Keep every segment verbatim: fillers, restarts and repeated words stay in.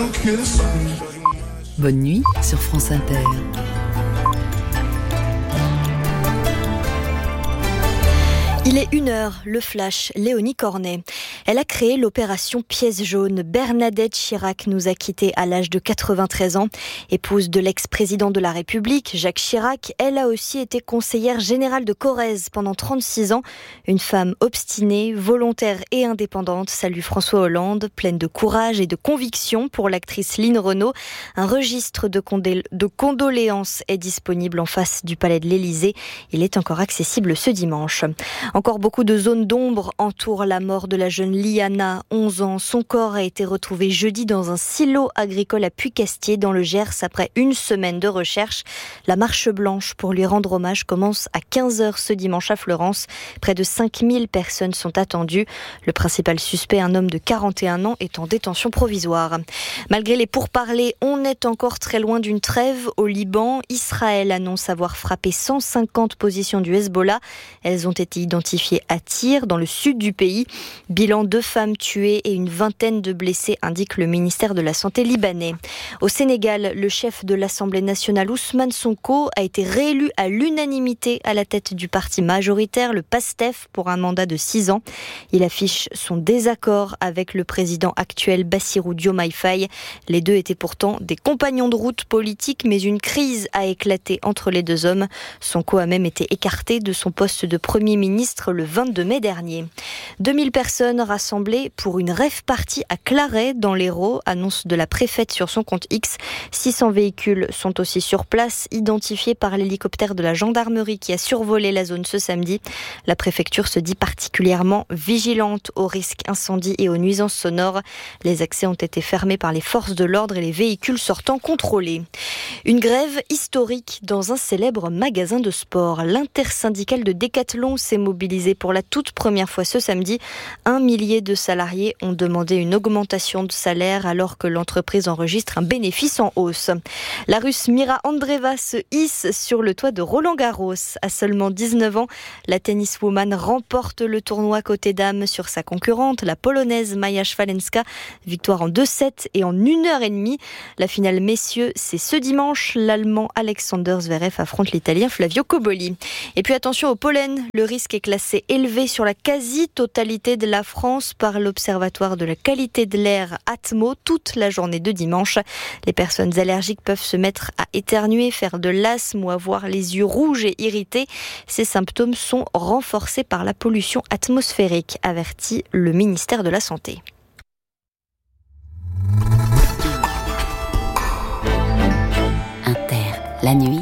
Bonne nuit sur France Inter. Il est une heure, le flash, Léonie Cornet. Elle a créé l'opération Pièce jaune. Bernadette Chirac nous a quittés à l'âge de quatre-vingt-treize ans. Épouse de l'ex-président de la République, Jacques Chirac, elle a aussi été conseillère générale de Corrèze pendant trente-six ans. Une femme obstinée, volontaire et indépendante, salue François Hollande, pleine de courage et de conviction pour l'actrice Line Renaud. Un registre de, condé- de condoléances est disponible en face du Palais de l'Élysée. Il est encore accessible ce dimanche. Encore beaucoup de zones d'ombre entourent la mort de la jeune Liana, onze ans. Son corps a été retrouvé jeudi dans un silo agricole à Puy-Castier dans le Gers après une semaine de recherche. La marche blanche pour lui rendre hommage commence à quinze heures ce dimanche à Fleurance. Près de cinq mille personnes sont attendues. Le principal suspect, un homme de quarante et un ans, est en détention provisoire. Malgré les pourparlers, on est encore très loin d'une trêve au Liban. Israël annonce avoir frappé cent cinquante positions du Hezbollah. Elles ont été identifiées à Tyr, dans le sud du pays. Bilan deux femmes tuées et une vingtaine de blessés, indique le ministère de la Santé libanais. Au Sénégal, le chef de l'Assemblée nationale, Ousmane Sonko, a été réélu à l'unanimité à la tête du parti majoritaire, le PASTEF, pour un mandat de six ans. Il affiche son désaccord avec le président actuel, Bassirou Diomaye Faye. Les deux étaient pourtant des compagnons de route politiques, mais une crise a éclaté entre les deux hommes. Sonko a même été écarté de son poste de Premier ministre le vingt-deux mai dernier. deux mille personnes rassemblées pour une rave party à Claret dans l'Hérault, annonce de la préfète sur son compte X. six cents véhicules sont aussi sur place, identifiés par l'hélicoptère de la gendarmerie qui a survolé la zone ce samedi. La préfecture se dit particulièrement vigilante aux risques incendie et aux nuisances sonores. Les accès ont été fermés par les forces de l'ordre et les véhicules sortant contrôlés. Une grève historique dans un célèbre magasin de sport. L'intersyndicale de Décathlon s'est mobilisée pour la toute première fois ce samedi. Un millier de salariés ont demandé une augmentation de salaire alors que l'entreprise enregistre un bénéfice en hausse. La Russe Mira Andreeva se hisse sur le toit de Roland-Garros. À seulement dix-neuf ans, la tenniswoman remporte le tournoi côté dames sur sa concurrente, la polonaise Maja Szwalenska. Victoire en deux sept et en une heure et demie. La finale messieurs, c'est ce dimanche. L'Allemand Alexander Zverev affronte l'Italien Flavio Cobolli. Et puis attention au pollen, le risque est classé élevé sur la quasi-totalité de la France par l'Observatoire de la qualité de l'air Atmo toute la journée de dimanche. Les personnes allergiques peuvent se mettre à éternuer, faire de l'asthme ou avoir les yeux rouges et irrités. Ces symptômes sont renforcés par la pollution atmosphérique, avertit le ministère de la Santé. Inter, la nuit.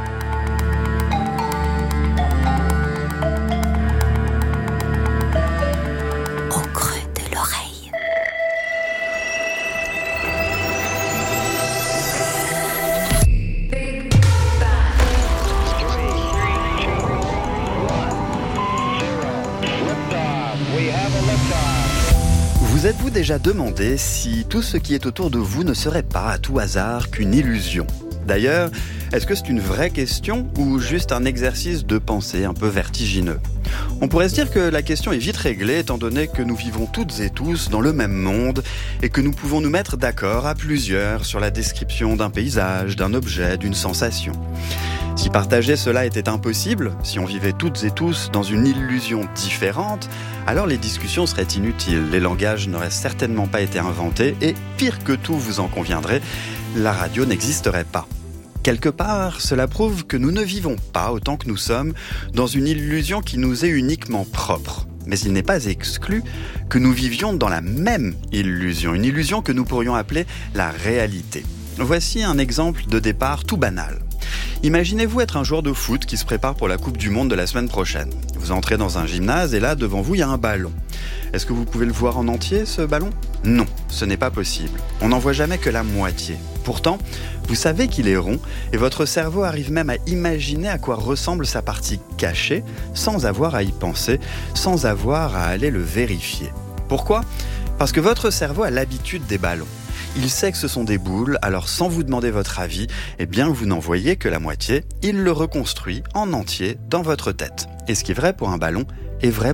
Vous êtes-vous déjà demandé si tout ce qui est autour de vous ne serait pas à tout hasard qu'une illusion ? D'ailleurs, est-ce que c'est une vraie question ou juste un exercice de pensée un peu vertigineux ? On pourrait se dire que la question est vite réglée étant donné que nous vivons toutes et tous dans le même monde et que nous pouvons nous mettre d'accord à plusieurs sur la description d'un paysage, d'un objet, d'une sensation. Si partager cela était impossible, si on vivait toutes et tous dans une illusion différente, alors les discussions seraient inutiles, les langages n'auraient certainement pas été inventés et, pire que tout, vous en conviendrez, la radio n'existerait pas. Quelque part, cela prouve que nous ne vivons pas autant que nous sommes dans une illusion qui nous est uniquement propre. Mais il n'est pas exclu que nous vivions dans la même illusion, une illusion que nous pourrions appeler la réalité. Voici un exemple de départ tout banal. Imaginez-vous être un joueur de foot qui se prépare pour la Coupe du Monde de la semaine prochaine. Vous entrez dans un gymnase et là, devant vous, il y a un ballon. Est-ce que vous pouvez le voir en entier, ce ballon ? Non, ce n'est pas possible. On n'en voit jamais que la moitié. Pourtant, vous savez qu'il est rond et votre cerveau arrive même à imaginer à quoi ressemble sa partie cachée sans avoir à y penser, sans avoir à aller le vérifier. Pourquoi ? Parce que votre cerveau a l'habitude des ballons. Il sait que ce sont des boules, alors sans vous demander votre avis, eh bien vous n'en voyez que la moitié, il le reconstruit en entier dans votre tête. Et ce qui est vrai pour un ballon est vrai pour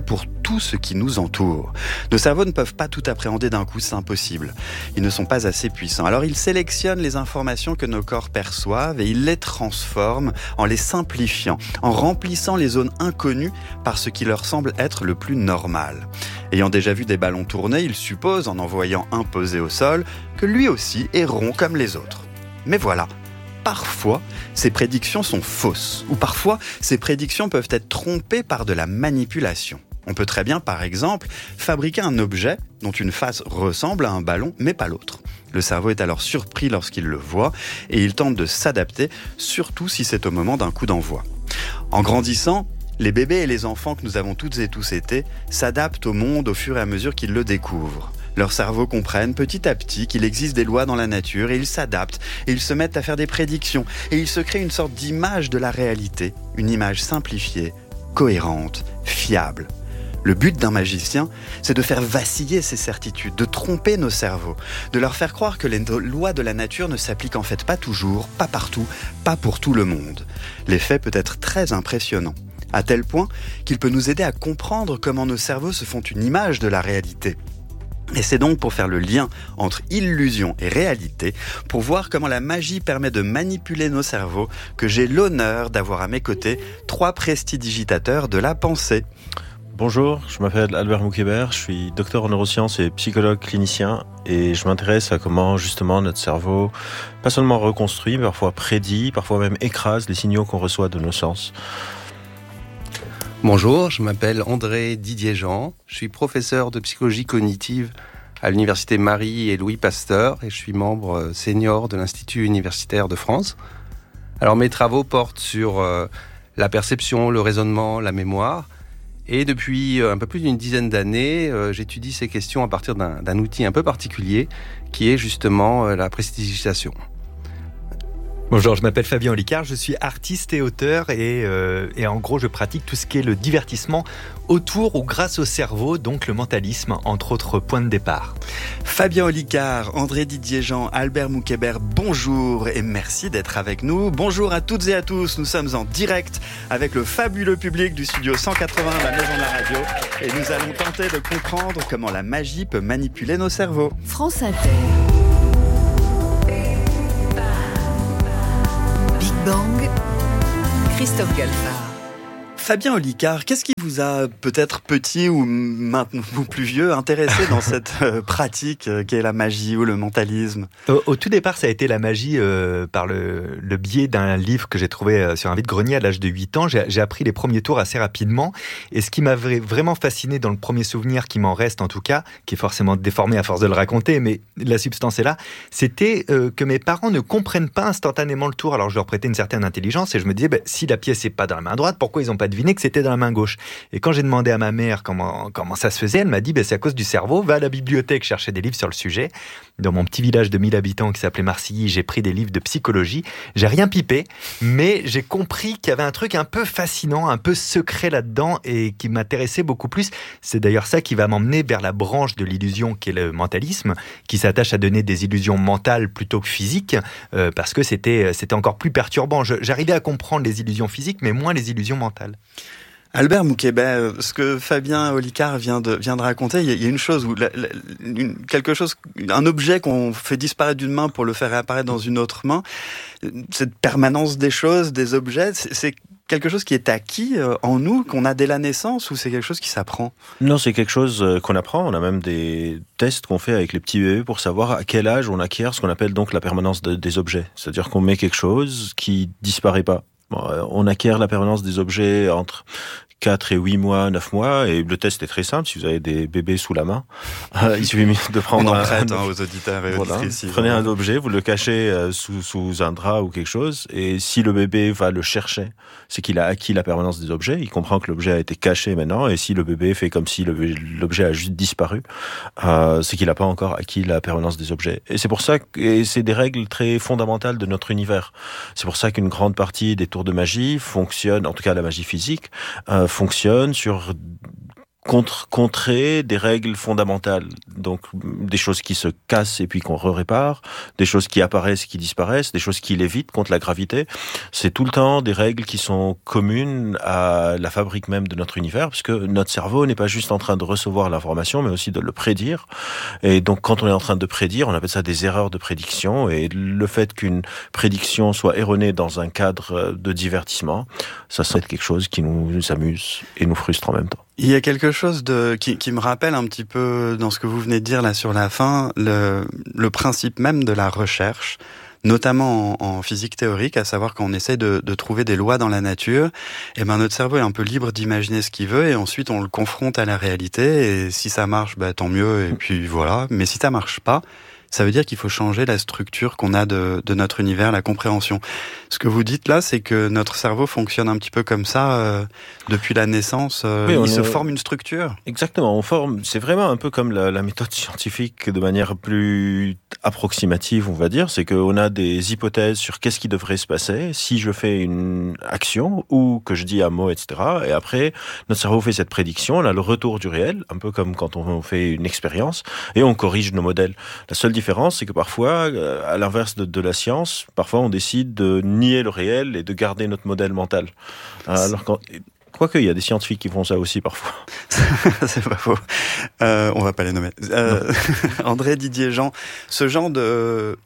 tout ce qui nous entoure. Nos cerveaux ne peuvent pas tout appréhender d'un coup, c'est impossible. Ils ne sont pas assez puissants. Alors ils sélectionnent les informations que nos corps perçoivent et ils les transforment en les simplifiant, en remplissant les zones inconnues par ce qui leur semble être le plus normal. Ayant déjà vu des ballons tourner, ils supposent, en en voyant un posé au sol, que lui aussi est rond comme les autres. Mais voilà, parfois, ces prédictions sont fausses, ou parfois, ces prédictions peuvent être trompées par de la manipulation. On peut très bien, par exemple, fabriquer un objet dont une face ressemble à un ballon, mais pas l'autre. Le cerveau est alors surpris lorsqu'il le voit, et il tente de s'adapter, surtout si c'est au moment d'un coup d'envoi. En grandissant, les bébés et les enfants que nous avons toutes et tous été s'adaptent au monde au fur et à mesure qu'ils le découvrent. Leurs cerveaux comprennent petit à petit qu'il existe des lois dans la nature et ils s'adaptent et ils se mettent à faire des prédictions et ils se créent une sorte d'image de la réalité, une image simplifiée, cohérente, fiable. Le but d'un magicien, c'est de faire vaciller ces certitudes, de tromper nos cerveaux, de leur faire croire que les lois de la nature ne s'appliquent en fait pas toujours, pas partout, pas pour tout le monde. L'effet peut être très impressionnant, à tel point qu'il peut nous aider à comprendre comment nos cerveaux se font une image de la réalité. Et c'est donc pour faire le lien entre illusion et réalité, pour voir comment la magie permet de manipuler nos cerveaux, que j'ai l'honneur d'avoir à mes côtés trois prestidigitateurs de la pensée. Bonjour, je m'appelle Albert Moukébert, je suis docteur en neurosciences et psychologue clinicien et je m'intéresse à comment justement notre cerveau, pas seulement reconstruit, mais parfois prédit, parfois même écrase les signaux qu'on reçoit de nos sens. Bonjour, je m'appelle André Didier-Jean, je suis professeur de psychologie cognitive à l'université Marie et Louis Pasteur et je suis membre senior de l'Institut universitaire de France. Alors mes travaux portent sur euh, la perception, le raisonnement, la mémoire et depuis un peu plus d'une dizaine d'années, euh, j'étudie ces questions à partir d'un, d'un outil un peu particulier qui est justement euh, la prestidigitation. Bonjour, je m'appelle Fabien Olicard, je suis artiste et auteur et, euh, et en gros je pratique tout ce qui est le divertissement autour ou grâce au cerveau, donc le mentalisme, entre autres points de départ. Fabien Olicard, André Didier-Jean, Albert Moukébert, bonjour et merci d'être avec nous. Bonjour à toutes et à tous, nous sommes en direct avec le fabuleux public du studio cent quatre-vingts de la Maison de la Radio et nous allons tenter de comprendre comment la magie peut manipuler nos cerveaux. France Inter. Big Bang, Christophe Galfard. Fabien Olicard, qu'est-ce qui vous a peut-être petit ou maintenant ou plus vieux intéressé dans cette euh, pratique euh, qu'est la magie ou le mentalisme ? Au, au tout départ, ça a été la magie euh, par le, le biais d'un livre que j'ai trouvé euh, sur un vide-grenier à l'âge de huit ans. J'ai, j'ai appris les premiers tours assez rapidement et ce qui m'avait vraiment fasciné dans le premier souvenir qui m'en reste en tout cas, qui est forcément déformé à force de le raconter, mais la substance est là, c'était euh, que mes parents ne comprennent pas instantanément le tour. Alors je leur prêtais une certaine intelligence et je me disais, bah, si la pièce n'est pas dans la main droite, pourquoi ils n'ont pas deviné que c'était dans la main gauche. Et quand j'ai demandé à ma mère comment, comment ça se faisait, elle m'a dit ben, c'est à cause du cerveau, va à la bibliothèque chercher des livres sur le sujet. Dans mon petit village de mille habitants qui s'appelait Marcilly, j'ai pris des livres de psychologie. J'ai rien pipé, mais j'ai compris qu'il y avait un truc un peu fascinant, un peu secret là-dedans et qui m'intéressait beaucoup plus. C'est d'ailleurs ça qui va m'emmener vers la branche de l'illusion qui est le mentalisme, qui s'attache à donner des illusions mentales plutôt que physiques, euh, parce que c'était, c'était encore plus perturbant. Je, j'arrivais à comprendre les illusions physiques, mais moins les illusions mentales. Albert Moukébert, ce que Fabien Olicard vient de, vient de raconter, il y a une chose où, la, la, une, quelque chose, un objet qu'on fait disparaître d'une main pour le faire réapparaître dans une autre main, cette permanence des choses, des objets, c'est, c'est quelque chose qui est acquis en nous, qu'on a dès la naissance, ou c'est quelque chose qui s'apprend ? Non, c'est quelque chose qu'on apprend. On a même des tests qu'on fait avec les petits bébés pour savoir à quel âge on acquiert ce qu'on appelle donc la permanence de, des objets. C'est-à-dire qu'on met quelque chose qui disparaît pas. Bon, on acquiert la permanence des objets entre quatre et huit mois, neuf mois, et le test est très simple. Si vous avez des bébés sous la main, euh, il suffit de prendre on en un, prête hein, aux auditeurs et voilà, auditrices. Prenez un objet, vous le cachez euh, sous, sous un drap ou quelque chose, et si le bébé va le chercher, c'est qu'il a acquis la permanence des objets, il comprend que l'objet a été caché maintenant, et si le bébé fait comme si le, l'objet a juste disparu, euh, c'est qu'il n'a pas encore acquis la permanence des objets. Et c'est pour ça que et c'est des règles très fondamentales de notre univers. C'est pour ça qu'une grande partie des tours de magie fonctionne, en tout cas la magie physique, euh, fonctionne sur contre, contrer des règles fondamentales. Donc, des choses qui se cassent et puis qu'on répare, des choses qui apparaissent et qui disparaissent, des choses qui l'évitent contre la gravité. C'est tout le temps des règles qui sont communes à la fabrique même de notre univers, puisque notre cerveau n'est pas juste en train de recevoir l'information, mais aussi de le prédire. Et donc, quand on est en train de prédire, on appelle ça des erreurs de prédiction. Et le fait qu'une prédiction soit erronée dans un cadre de divertissement, ça c'est quelque chose qui nous, nous amuse et nous frustre en même temps. Il y a quelque chose de qui, qui me rappelle un petit peu dans ce que vous venez de dire là sur la fin, le, le principe même de la recherche, notamment en, en physique théorique, à savoir qu'on essaie de, de trouver des lois dans la nature, et ben notre cerveau est un peu libre d'imaginer ce qu'il veut, et ensuite on le confronte à la réalité, et si ça marche, bah, tant mieux, et puis voilà. Mais si ça marche pas, ça veut dire qu'il faut changer la structure qu'on a de, de notre univers, la compréhension. Ce que vous dites là, c'est que notre cerveau fonctionne un petit peu comme ça euh, depuis la naissance. Euh, oui, il est... se forme une structure. Exactement, on forme. C'est vraiment un peu comme la, la méthode scientifique de manière plus approximative, on va dire. C'est qu'on a des hypothèses sur qu'est-ce qui devrait se passer si je fais une action ou que je dis un mot, et cetera. Et après, notre cerveau fait cette prédiction, on a le retour du réel, un peu comme quand on fait une expérience, et on corrige nos modèles. La seule différence, c'est que parfois, à l'inverse de, de la science, parfois on décide de nier le réel et de garder notre modèle mental. Alors quand, quoique, il y a des scientifiques qui font ça aussi parfois. C'est pas faux. Euh, on va pas les nommer. Euh, André Didier Jean, ce genre de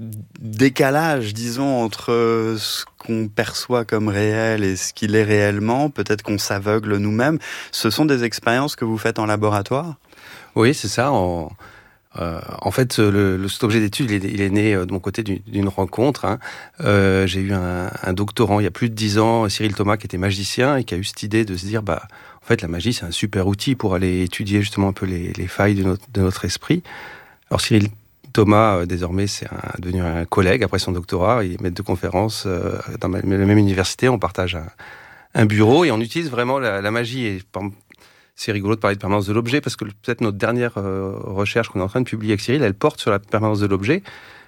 décalage, disons, entre ce qu'on perçoit comme réel et ce qu'il est réellement, peut-être qu'on s'aveugle nous-mêmes, ce sont des expériences que vous faites en laboratoire ? Oui, c'est ça. En... Euh, en fait, le, le, cet objet d'étude, il est, il est né de mon côté d'une, d'une rencontre. Hein. Euh, j'ai eu un, un doctorant il y a plus de dix ans, Cyril Thomas, qui était magicien et qui a eu cette idée de se dire, bah, en fait, la magie, c'est un super outil pour aller étudier justement un peu les, les failles de notre, de notre esprit. Alors Cyril Thomas, euh, désormais, c'est un, devenu un collègue après son doctorat. Il est maître de conférence euh, dans ma, la même université. On partage un, un bureau et on utilise vraiment la, la magie. Et, par, C'est rigolo de parler de permanence de l'objet parce que peut-être notre dernière euh, recherche qu'on est en train de publier avec Cyril, elle porte sur la permanence de l'objet.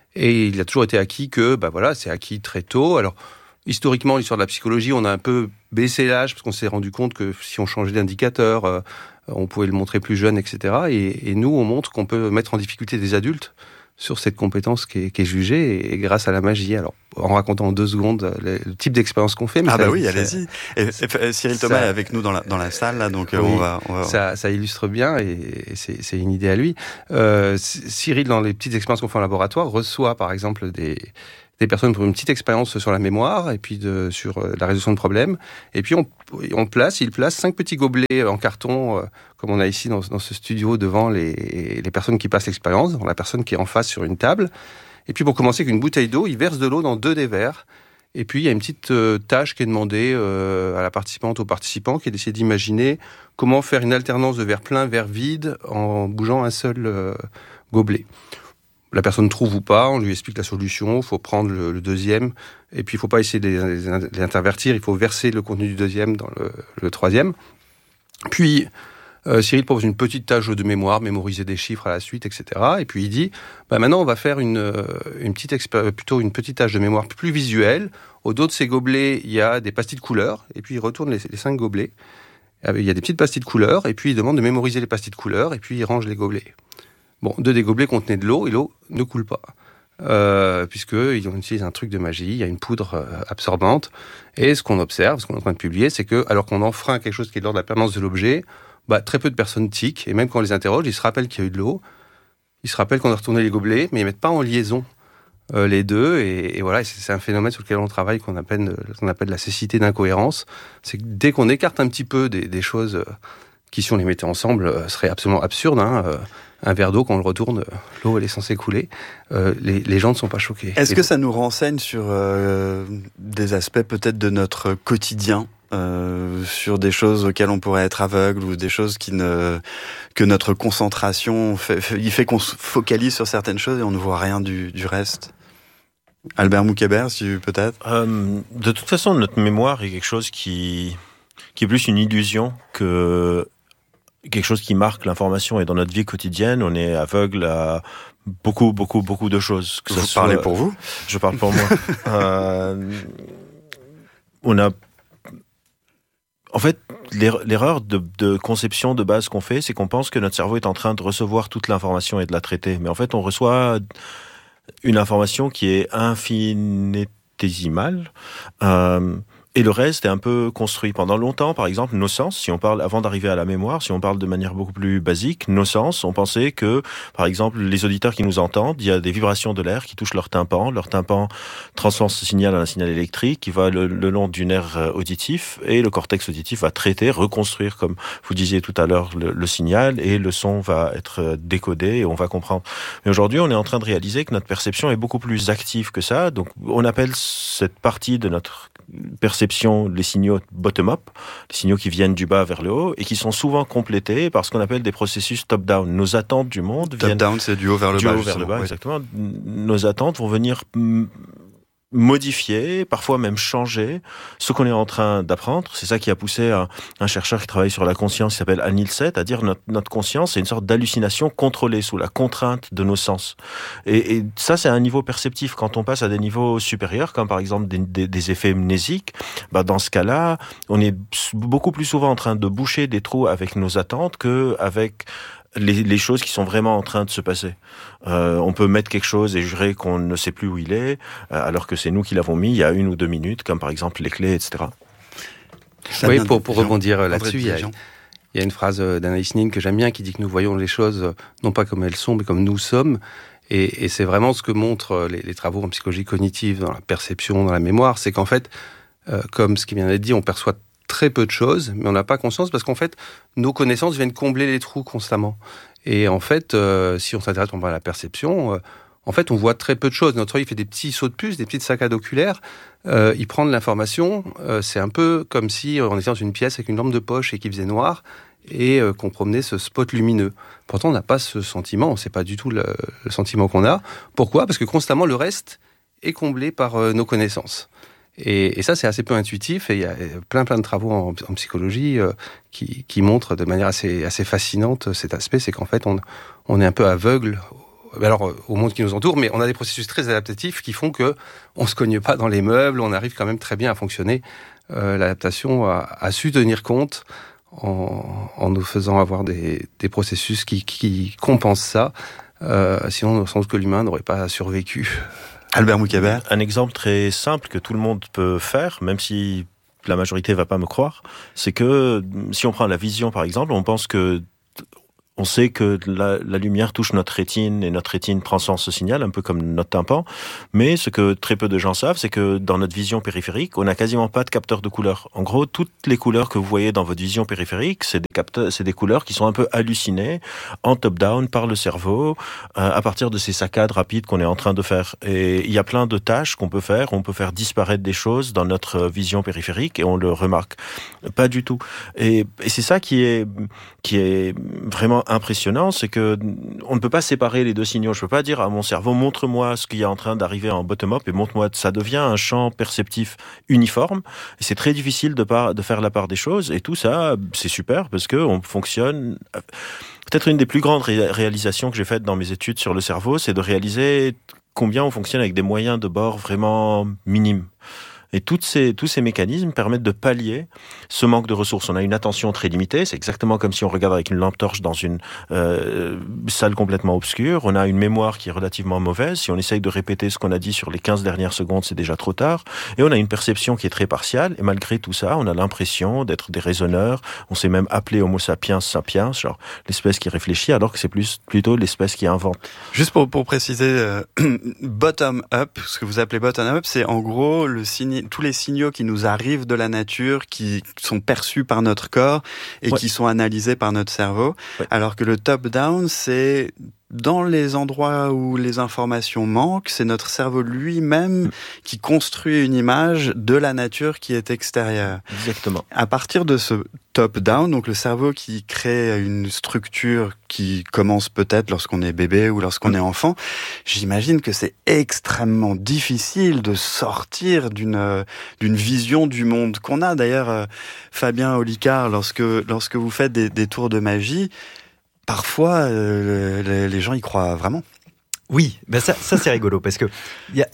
Et il a toujours été acquis que, bah voilà, c'est acquis très tôt. Alors, historiquement, l'histoire de la psychologie, on a un peu baissé l'âge parce qu'on s'est rendu compte que si on changeait d'indicateur, euh, on pouvait le montrer plus jeune, et cetera. Et, et nous, on montre qu'on peut mettre en difficulté des adultes sur cette compétence qui est, qui est jugée et, et grâce à la magie. Alors, en racontant en deux secondes le, le type d'expérience qu'on fait. Mais ah ça, bah oui, ça, allez-y. Et, et Cyril Thomas ça, est avec nous dans la, dans la salle, là, donc oui, on, va, on va... Ça, ça illustre bien et, et c'est, c'est une idée à lui. Euh, Cyril, dans les petites expériences qu'on fait en laboratoire, reçoit par exemple des... des personnes pour une petite expérience sur la mémoire et puis de, sur la résolution de problèmes. Et puis on, on place, il place cinq petits gobelets en carton, euh, comme on a ici dans, dans ce studio, devant les, les personnes qui passent l'expérience, devant la personne qui est en face sur une table. Et puis pour commencer, avec une bouteille d'eau, il verse de l'eau dans deux des verres. Et puis il y a une petite euh, tâche qui est demandée euh, à la participante, au participant, qui est d'essayer d'imaginer comment faire une alternance de verre plein, verre vide, en bougeant un seul euh, gobelet. La personne trouve ou pas, on lui explique la solution, il faut prendre le, le deuxième, et puis il ne faut pas essayer de les, les, les intervertir, il faut verser le contenu du deuxième dans le, le troisième. Puis, euh, Cyril propose une petite tâche de mémoire, mémoriser des chiffres à la suite, et cetera. Et puis il dit, bah maintenant on va faire une, une petite expé- plutôt une petite tâche de mémoire plus visuelle. Au dos de ces gobelets, il y a des pastilles de couleurs, et puis il retourne les, les cinq gobelets. Il y a des petites pastilles de couleurs, et puis il demande de mémoriser les pastilles de couleurs, et puis il range les gobelets. Bon, deux des gobelets contenaient de l'eau et l'eau ne coule pas, euh, puisqu'ils utilisent un truc de magie, il y a une poudre euh, absorbante. Et ce qu'on observe, ce qu'on est en train de publier, c'est que alors qu'on enfreint quelque chose qui est de l'ordre de la permanence de l'objet, bah, très peu de personnes tiquent, et même quand on les interroge, ils se rappellent qu'il y a eu de l'eau, ils se rappellent qu'on a retourné les gobelets, mais ils ne mettent pas en liaison euh, les deux. Et, et voilà, c'est, c'est un phénomène sur lequel on travaille qu'on appelle, qu'on appelle la cécité d'incohérence. C'est que dès qu'on écarte un petit peu des, des choses euh, qui, si on les mettait ensemble, euh, seraient absolument absurdes, hein, euh, un verre d'eau, quand on le retourne, l'eau elle est censée couler. Euh, les, les gens ne sont pas choqués. Est-ce et que ça nous renseigne sur euh, des aspects peut-être de notre quotidien, euh, sur des choses auxquelles on pourrait être aveugle ou des choses qui ne que notre concentration fait, fait, il fait qu'on se focalise sur certaines choses et on ne voit rien du, du reste? Albert Moukébert, si peut-être. Euh, de toute façon, notre mémoire est quelque chose qui qui est plus une illusion que quelque chose qui marque l'information. Et dans notre vie quotidienne, on est aveugle à beaucoup, beaucoup, beaucoup de choses. Que vous soit... parlez pour vous? Je parle pour moi. euh, on a En fait, l'erreur de, de conception de base qu'on fait, c'est qu'on pense que notre cerveau est en train de recevoir toute l'information et de la traiter. Mais en fait, on reçoit une information qui est infinitésimale. Euh, Et le reste est un peu construit. Pendant longtemps, par exemple, nos sens, si on parle, avant d'arriver à la mémoire, si on parle de manière beaucoup plus basique, nos sens, on pensait que, par exemple, les auditeurs qui nous entendent, il y a des vibrations de l'air qui touchent leur tympan. Leur tympan transforme ce signal en un signal électrique qui va le, le long du nerf auditif et le cortex auditif va traiter, reconstruire, comme vous disiez tout à l'heure, le, le signal et le son va être décodé et on va comprendre. Mais aujourd'hui, on est en train de réaliser que notre perception est beaucoup plus active que ça. Donc, on appelle cette partie de notre perception les signaux bottom-up, les signaux qui viennent du bas vers le haut et qui sont souvent complétés par ce qu'on appelle des processus top-down. Nos attentes du monde viennent... Top-down, c'est du haut vers le du bas. Du haut vers le bas, oui. exactement. Nos attentes vont venir modifier, parfois même changer ce qu'on est en train d'apprendre. C'est ça qui a poussé un, un chercheur qui travaille sur la conscience, qui s'appelle Anil Seth, à dire notre, notre conscience, c'est une sorte d'hallucination contrôlée sous la contrainte de nos sens. Et, et ça, c'est un niveau perceptif. Quand on passe à des niveaux supérieurs, comme par exemple des, des, des effets mnésiques, bah dans ce cas-là, on est beaucoup plus souvent en train de boucher des trous avec nos attentes qu'avec Les, les choses qui sont vraiment en train de se passer. Euh, on peut mettre quelque chose et jurer qu'on ne sait plus où il est, euh, alors que c'est nous qui l'avons mis il y a une ou deux minutes, comme par exemple les clés, et cetera. Ça oui, pour, pour rebondir là-dessus, il y, a, il y a une phrase d'Anaïs Nin que j'aime bien qui dit que nous voyons les choses non pas comme elles sont, mais comme nous sommes. Et, et c'est vraiment ce que montrent les, les travaux en psychologie cognitive, dans la perception, dans la mémoire, c'est qu'en fait, euh, comme ce qui vient d'être dit, on perçoit très peu de choses, mais on n'a pas conscience parce qu'en fait, nos connaissances viennent combler les trous constamment. Et en fait, euh, si on s'intéresse à la perception, euh, en fait, on voit très peu de choses. Notre œil fait des petits sauts de puce, des petites saccades oculaires. Euh, il prend de l'information. Euh, c'est un peu comme si on était dans une pièce avec une lampe de poche et qu'il faisait noir et euh, qu'on promenait ce spot lumineux. Pourtant, on n'a pas ce sentiment. C'est pas du tout le, le sentiment qu'on a. Pourquoi ? Parce que constamment, le reste est comblé par euh, nos connaissances. Et, et ça, c'est assez peu intuitif. Et il y a plein, plein de travaux en, en psychologie euh, qui, qui montrent de manière assez, assez fascinante cet aspect. C'est qu'en fait, on, on est un peu aveugle alors, au monde qui nous entoure, mais on a des processus très adaptatifs qui font que on se cogne pas dans les meubles. On arrive quand même très bien à fonctionner. Euh, l'adaptation a, a su tenir compte en, en nous faisant avoir des, des processus qui, qui compensent ça. Euh, sinon, sans doute que l'humain n'aurait pas survécu. Albert Moukébert. Un exemple très simple que tout le monde peut faire, même si la majorité va pas me croire, c'est que si on prend la vision par exemple, on pense que on sait que la, la lumière touche notre rétine et notre rétine transforme ce signal, un peu comme notre tympan. Mais ce que très peu de gens savent, c'est que dans notre vision périphérique, on n'a quasiment pas de capteur de couleurs. En gros, toutes les couleurs que vous voyez dans votre vision périphérique, c'est des capteurs, c'est des couleurs qui sont un peu hallucinées en top-down par le cerveau euh, à partir de ces saccades rapides qu'on est en train de faire. Et il y a plein de tâches qu'on peut faire. On peut faire disparaître des choses dans notre vision périphérique et on le remarque pas du tout. Et, et c'est ça qui est qui est vraiment impressionnant, c'est que on ne peut pas séparer les deux signaux. Je peux pas dire à mon cerveau, montre-moi ce qui est en train d'arriver en bottom-up et montre-moi. Ça devient un champ perceptif uniforme. Et c'est très difficile de, par, de faire la part des choses. Et tout ça, c'est super parce que on fonctionne. Peut-être une des plus grandes ré- réalisations que j'ai faites dans mes études sur le cerveau, c'est de réaliser combien on fonctionne avec des moyens de bord vraiment minimes. Et toutes ces, tous ces mécanismes permettent de pallier ce manque de ressources. On a une attention très limitée, c'est exactement comme si on regarde avec une lampe torche dans une euh, salle complètement obscure. On a une mémoire qui est relativement mauvaise. Si on essaye de répéter ce qu'on a dit sur les quinze dernières secondes, c'est déjà trop tard. Et on a une perception qui est très partiale. Et malgré tout ça, on a l'impression d'être des raisonneurs. On s'est même appelé Homo sapiens sapiens, genre l'espèce qui réfléchit, alors que c'est plus, plutôt l'espèce qui invente. Juste pour, pour préciser, euh, bottom-up, ce que vous appelez bottom-up, c'est en gros le signe tous les signaux qui nous arrivent de la nature, qui sont perçus par notre corps et ouais. qui sont analysés par notre cerveau. Ouais. Alors que le top-down, c'est dans les endroits où les informations manquent, c'est notre cerveau lui-même mmh. qui construit une image de la nature qui est extérieure. Exactement. À partir de ce top-down, donc le cerveau qui crée une structure qui commence peut-être lorsqu'on est bébé ou lorsqu'on mmh. est enfant, j'imagine que c'est extrêmement difficile de sortir d'une d'une vision du monde qu'on a. D'ailleurs, Fabien Olicard, lorsque lorsque vous faites des, des tours de magie, parfois, euh, les, les gens y croient vraiment. Oui, ben ça, ça c'est rigolo parce que il y a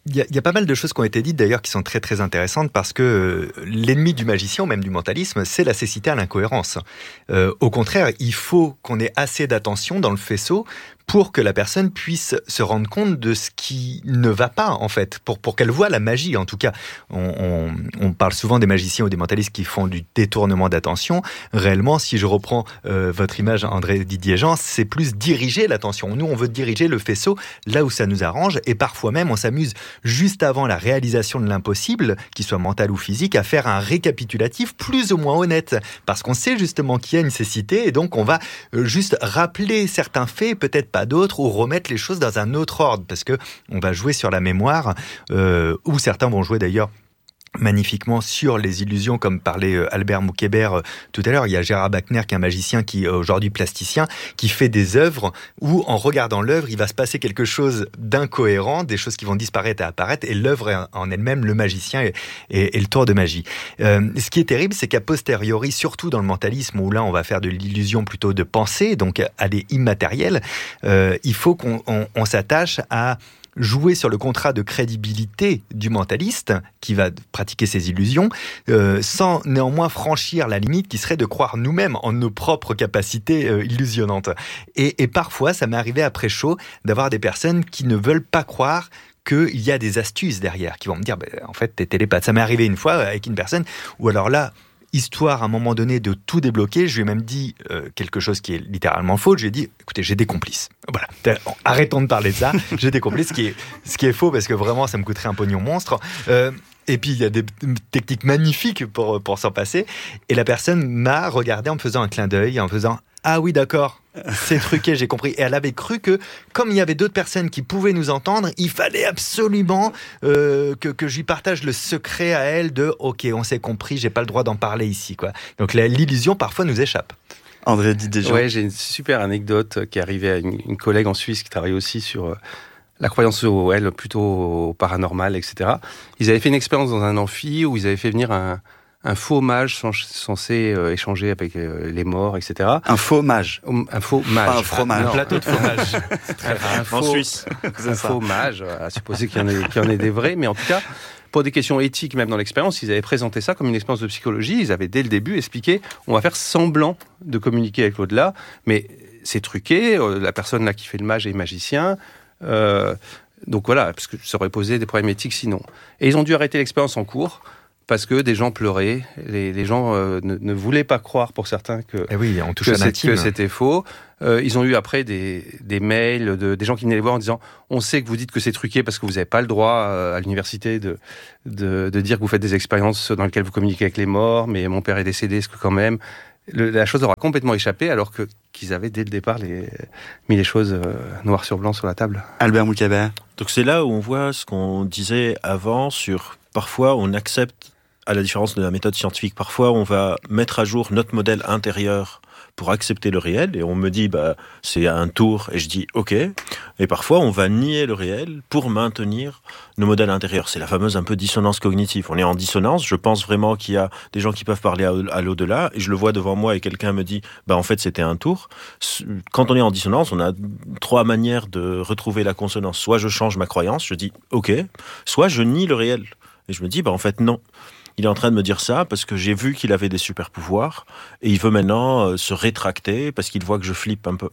Il y, a, il y a pas mal de choses qui ont été dites d'ailleurs qui sont très très intéressantes parce que euh, l'ennemi du magicien, ou même du mentalisme, c'est la cécité à l'incohérence. Euh, au contraire, il faut qu'on ait assez d'attention dans le faisceau pour que la personne puisse se rendre compte de ce qui ne va pas, en fait, pour, pour qu'elle voit la magie, en tout cas. On, on, on parle souvent des magiciens ou des mentalistes qui font du détournement d'attention. Réellement, si je reprends euh, votre image, André Didier Jean, c'est plus diriger l'attention. Nous, on veut diriger le faisceau là où ça nous arrange, et parfois même, on s'amuse juste avant la réalisation de l'impossible, qu'il soit mental ou physique, à faire un récapitulatif plus ou moins honnête, parce qu'on sait justement qu'il y a une cécité, et donc on va juste rappeler certains faits, peut-être pas d'autres, ou remettre les choses dans un autre ordre, parce que on va jouer sur la mémoire, euh, ou certains vont jouer d'ailleurs magnifiquement sur les illusions, comme parlait Albert Moukébert tout à l'heure. Il y a Gérard Bachner, qui est un magicien, qui est aujourd'hui plasticien, qui fait des œuvres où, en regardant l'œuvre, il va se passer quelque chose d'incohérent, des choses qui vont disparaître et apparaître, et l'œuvre en elle-même, le magicien et, et, et le tour de magie. Euh, ce qui est terrible, c'est qu'à posteriori, surtout dans le mentalisme, où là, on va faire de l'illusion plutôt de pensée, donc aller immatériel, euh, il faut qu'on on, on s'attache à jouer sur le contrat de crédibilité du mentaliste qui va pratiquer ses illusions, euh, sans néanmoins franchir la limite qui serait de croire nous-mêmes en nos propres capacités euh, illusionnantes. Et, et parfois, ça m'est arrivé après chaud d'avoir des personnes qui ne veulent pas croire qu'il y a des astuces derrière, qui vont me dire bah, en fait, t'es télépathe. Ça m'est arrivé une fois avec une personne où alors là, histoire à un moment donné de tout débloquer, je lui ai même dit euh, quelque chose qui est littéralement faux. Je lui ai dit, écoutez, j'ai des complices. Voilà, arrêtons de parler de ça. J'ai des complices, ce qui est, ce qui est faux parce que vraiment, ça me coûterait un pognon monstre. Euh, et puis, il y a des techniques magnifiques pour, pour s'en passer. Et la personne m'a regardé en me faisant un clin d'œil, en faisant « Ah oui, d'accord, c'est truqué, j'ai compris. » Et elle avait cru que, comme il y avait d'autres personnes qui pouvaient nous entendre, il fallait absolument euh, que, que je lui partage le secret à elle de « Ok, on s'est compris, j'ai pas le droit d'en parler ici. » quoi. Donc la, l'illusion, parfois, nous échappe. André Didier Jean. Ouais, j'ai une super anecdote qui est arrivée à une, une collègue en Suisse qui travaille aussi sur euh, la croyance au elle, plutôt au paranormal, et cetera. Ils avaient fait une expérience dans un amphi où ils avaient fait venir un, un faux mage censé euh, échanger avec euh, les morts, et cetera. Un faux mage. Un faux mage. Pas un fromage. Un plateau de fromage. un, un faux, en Suisse. Un faux mage, à supposer qu'il y en ait, qu'il y en ait des vrais, mais en tout cas, pour des questions éthiques, même dans l'expérience, ils avaient présenté ça comme une expérience de psychologie. Ils avaient dès le début expliqué, on va faire semblant de communiquer avec l'au-delà, mais c'est truqué. La personne là qui fait le mage est magicien. Euh, donc voilà, parce que ça aurait posé des problèmes éthiques sinon. Et ils ont dû arrêter l'expérience en cours parce que des gens pleuraient, les, les gens euh, ne, ne voulaient pas croire, pour certains, que, eh oui, on touche que, à l'intime. que c'était faux. Euh, ils ont eu après des, des mails de des gens qui venaient les voir en disant « On sait que vous dites que c'est truqué parce que vous n'avez pas le droit euh, à l'université de, de, de dire que vous faites des expériences dans lesquelles vous communiquez avec les morts, mais mon père est décédé, est-ce que quand même... » Le, la chose aura complètement échappé alors que, qu'ils avaient dès le départ les, mis les choses euh, noir sur blanc sur la table. Albert Moukébert. Donc c'est là où on voit ce qu'on disait avant sur parfois on accepte, à la différence de la méthode scientifique, parfois on va mettre à jour notre modèle intérieur pour accepter le réel, et on me dit bah c'est un tour, et je dis ok, et parfois on va nier le réel pour maintenir nos modèles intérieurs. C'est la fameuse un peu dissonance cognitive. On est en dissonance, je pense vraiment qu'il y a des gens qui peuvent parler à, à l'au-delà, et je le vois devant moi et quelqu'un me dit bah en fait c'était un tour. Quand on est en dissonance, on a trois manières de retrouver la consonance. Soit je change ma croyance, je dis ok, soit je nie le réel, et je me dis bah en fait non. Il est en train de me dire ça parce que j'ai vu qu'il avait des super pouvoirs et il veut maintenant euh, se rétracter parce qu'il voit que je flippe un peu.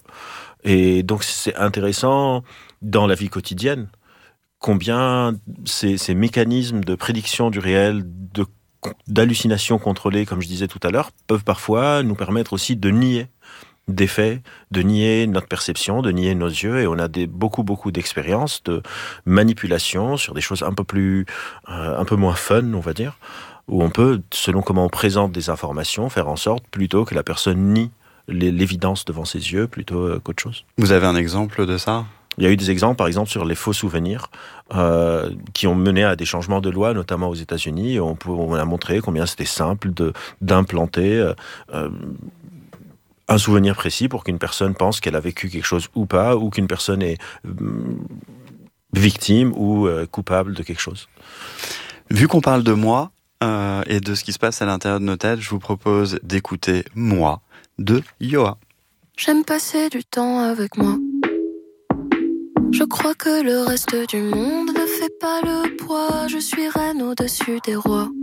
Et donc c'est intéressant dans la vie quotidienne combien ces, ces mécanismes de prédiction du réel, de, d'hallucination contrôlée, comme je disais tout à l'heure, peuvent parfois nous permettre aussi de nier des faits, de nier notre perception, de nier nos yeux, et on a des, beaucoup, beaucoup d'expériences de manipulation sur des choses un peu plus, euh, un peu moins fun, on va dire, où on peut, selon comment on présente des informations, faire en sorte plutôt que la personne nie l'évidence devant ses yeux plutôt qu'autre chose. Vous avez un exemple de ça ? Il y a eu des exemples, par exemple, sur les faux souvenirs euh, qui ont mené à des changements de loi, notamment aux États-Unis. On, peut, on a montré combien c'était simple de, d'implanter euh, euh, un souvenir précis pour qu'une personne pense qu'elle a vécu quelque chose ou pas, ou qu'une personne est euh, victime ou euh, coupable de quelque chose. Vu qu'on parle de moi euh, et de ce qui se passe à l'intérieur de nos têtes, je vous propose d'écouter « Moi » de Yoa. J'aime passer du temps avec moi. Je crois que le reste du monde ne fait fais pas le poids, je suis reine au-dessus des rois.